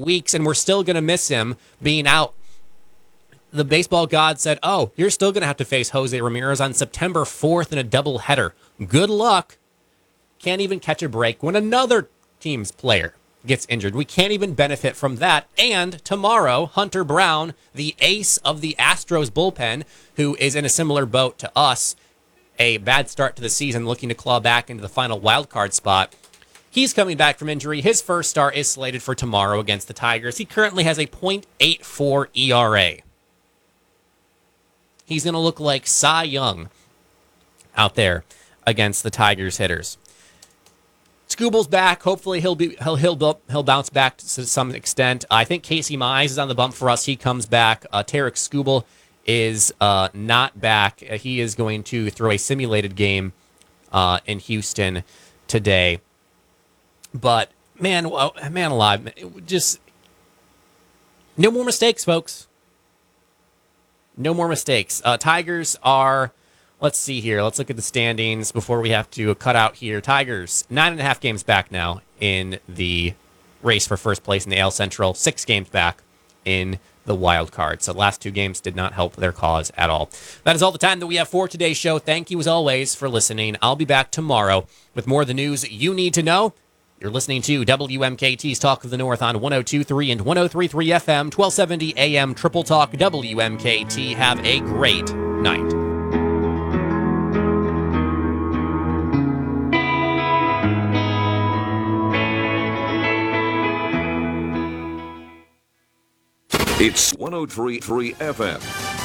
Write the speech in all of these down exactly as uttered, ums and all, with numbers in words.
weeks, and we're still going to miss him being out. The baseball god said, oh, you're still going to have to face Jose Ramirez on September fourth in a doubleheader. Good luck. Can't even catch a break when another team's player gets injured. We can't even benefit from that. And tomorrow, Hunter Brown, the ace of the Astros bullpen, who is in a similar boat to us, a bad start to the season, looking to claw back into the final wild card spot. He's coming back from injury. His first start is slated for tomorrow against the Tigers. He currently has a point eight four E R A. He's going to look like Cy Young out there against the Tigers hitters. Skubal's back. Hopefully he'll be he'll he'll he'll bounce back to some extent. I think Casey Mize is on the bump for us. He comes back. Uh, Tarek Skubal is uh, not back. Uh, he is going to throw a simulated game uh, in Houston today. But man, man alive, just no more mistakes, folks. No more mistakes. Uh, Tigers are, let's see here. Let's look at the standings before we have to cut out here. Tigers, nine and a half games back now in the race for first place in the A L Central. Six games back in the wild card. So the last two games did not help their cause at all. That is all the time that we have for today's show. Thank you as always for listening. I'll be back tomorrow with more of the news you need to know. You're listening to W M K T's Talk of the North on one oh two point three and one oh three point three F M, twelve seventy A M Triple Talk W M K T. Have a great night. It's one oh three point three F M.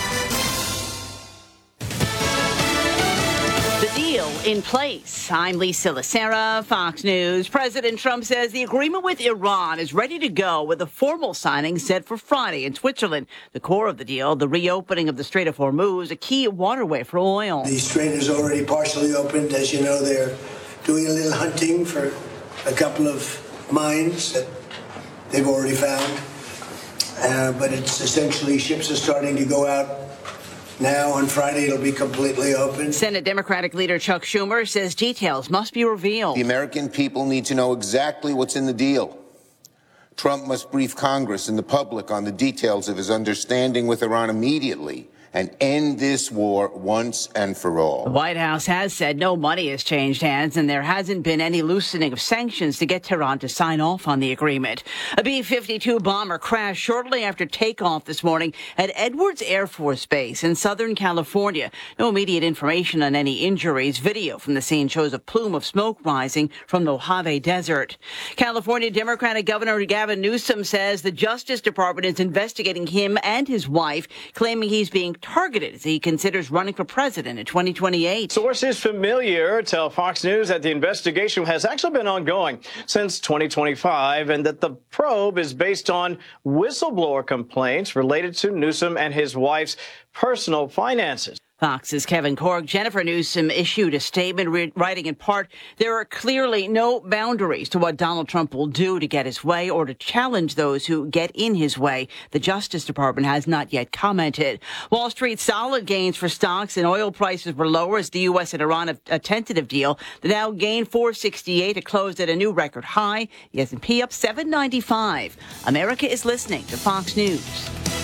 In place. I'm Lisa Lacera, Fox News. President Trump says the agreement with Iran is ready to go with a formal signing set for Friday in Switzerland. The core of the deal, the reopening of the Strait of Hormuz, a key waterway for oil. The strait is already partially opened. As you know, they're doing a little hunting for a couple of mines that they've already found. Uh, but it's essentially ships are starting to go out. Now, on Friday, it'll be completely open. Senate Democratic leader Chuck Schumer says details must be revealed. The American people need to know exactly what's in the deal. Trump must brief Congress and the public on the details of his understanding with Iran immediately and end this war once and for all. The White House has said no money has changed hands and there hasn't been any loosening of sanctions to get Tehran to sign off on the agreement. A B fifty-two bomber crashed shortly after takeoff this morning at Edwards Air Force Base in Southern California. No immediate information on any injuries. Video from the scene shows a plume of smoke rising from the Mojave Desert. California Democratic Governor Gavin Newsom says the Justice Department is investigating him and his wife, claiming he's being targeted as he considers running for president in twenty twenty-eight. Sources familiar tell Fox News that the investigation has actually been ongoing since twenty twenty-five and that the probe is based on whistleblower complaints related to Newsom and his wife's personal finances. Fox's Kevin Korg. Jennifer Newsom issued a statement re- writing in part, there are clearly no boundaries to what Donald Trump will do to get his way or to challenge those who get in his way. The Justice Department has not yet commented. Wall Street solid gains for stocks and oil prices were lower as the U S and Iran have a tentative deal. The Dow gained four sixty-eight. It closed at a new record high. The S and P up seven ninety-five. America is listening to Fox News.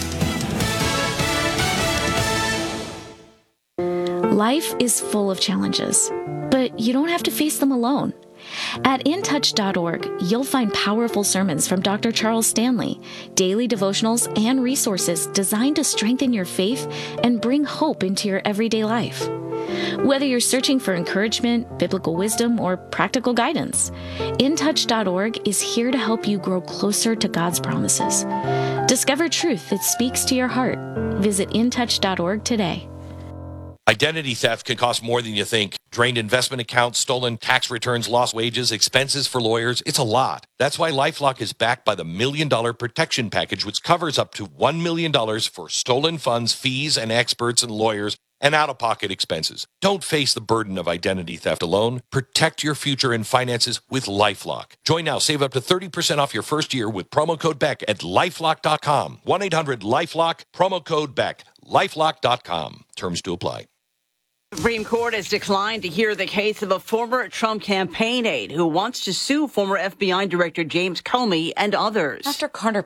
Life is full of challenges, but you don't have to face them alone. At in touch dot org, you'll find powerful sermons from Doctor Charles Stanley, daily devotionals, and resources designed to strengthen your faith and bring hope into your everyday life. Whether you're searching for encouragement, biblical wisdom, or practical guidance, in touch dot org is here to help you grow closer to God's promises. Discover truth that speaks to your heart. Visit in touch dot org today. Identity theft can cost more than you think. Drained investment accounts, stolen tax returns, lost wages, expenses for lawyers. It's a lot. That's why LifeLock is backed by the Million Dollar Protection Package, which covers up to one million dollars for stolen funds, fees, and experts and lawyers, and out-of-pocket expenses. Don't face the burden of identity theft alone. Protect your future and finances with LifeLock. Join now. Save up to thirty percent off your first year with promo code Beck at lifelock dot com. one eight hundred lifelock, promo code Beck, lifelock dot com. Terms to apply. The Supreme Court has declined to hear the case of a former Trump campaign aide who wants to sue former F B I Director James Comey and others. After Carter